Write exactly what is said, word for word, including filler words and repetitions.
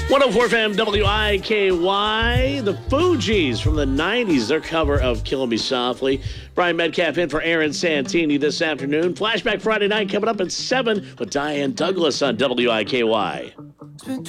one oh four F M W I K Y, the Fugees from the nineties, their cover of Killing Me Softly. Brian Metcalf in for Aaron Santini this afternoon. Flashback Friday night coming up at seven with Diane Douglas on W I K Y.